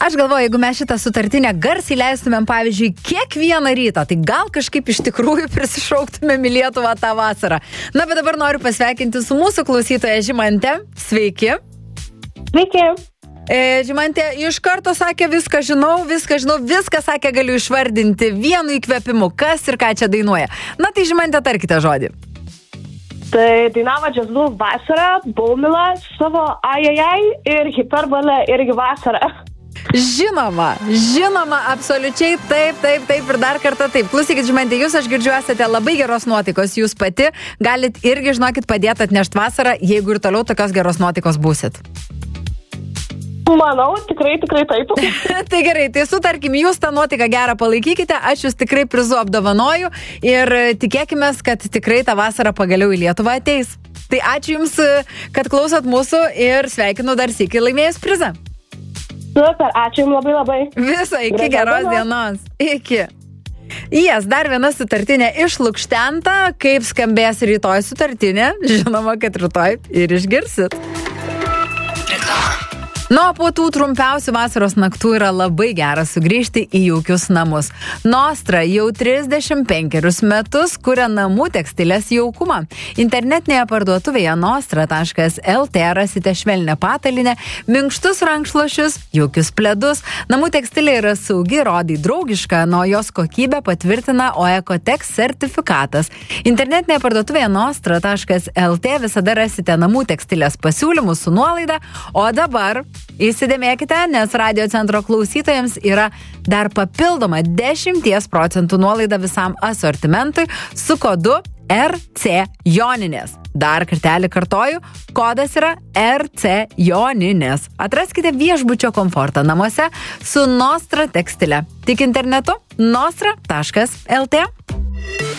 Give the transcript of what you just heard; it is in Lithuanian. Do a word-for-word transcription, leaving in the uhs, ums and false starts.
Aš galvoju, jeigu mes šitą sutartinę garsiai leistumėm, pavyzdžiui, kiekvieną rytą, tai gal kažkaip iš tikrųjų prisišauktumėm į Lietuvą tą vasarą. Na, bet dabar noriu pasveikinti su mūsų klausytoja Žymante. Sveiki. Sveiki. E, Žymante iš karto sakė, viską žinau, viską žinau, viską sakė, galiu išvardinti vienu įkvėpimu, kas ir ką čia dainuoja. Na, tai Žymante, tarkite žodį. Tai dainavo Džiazlu vasarą, Baumila, savo ajajai ir hiperbolė irgi vasarą. Žinoma, žinoma, absoliučiai taip, taip, taip ir dar kartą taip. Klausykit, Žymante, jūs, aš girdžiu, esate labai geros nuotaikos, jūs pati galit irgi, žinokit, padėti atnešti vasarą, jeigu ir toliau tokios geros nuotaikos būsit. Manau, tikrai, tikrai taip. Tai gerai, tai sutarkim, jūs tą nuotaiką gerą palaikykite, aš jūs tikrai prizu apdovanoju ir tikėkime, kad tikrai tą vasarą pagaliau į Lietuvą ateis. Tai ačiū Jums, kad klausot mūsų ir sveikinu dar sykį laimėjus prizą. Super, ačiū Jums labai labai. Viso, iki Gražios geros dienos. Iki. Jas, dar viena sutartinė išlukštenta, kaip skambės rytoj sutartinė, žinoma, kad rytoj ir išgirsit. Nuo po tų trumpiausių vasaros naktų yra labai gera sugrįžti į jaukius namus. Nostra jau trisdešimt penkerius metus kuria namų tekstilės jaukumą. Internetinėje parduotuvėje nostra taškas lt rasite švelnią patalynę, minkštus rankšluosčius, jaukius pledus. Namų tekstilė yra saugi, rodai draugiška, nuo jos kokybę patvirtina Oekotex sertifikatas. Internetinėje parduotuvėje nostra taškas lt visada rasite namų tekstilės pasiūlymus su nuolaida, o dabar įsidėmėkite, nes radio centro klausytojams yra dar papildoma dešimties procentų nuolaida visam asortimentui su kodu R C Joninės. Dar kartelį kartoju, kodas yra R C Joninės. Atraskite viešbučio komfortą namuose su Nostra tekstile. Tik internetu nostra taškas lt.